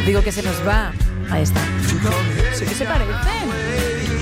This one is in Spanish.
Digo que se nos va. Ahí está. Sí que se parecen.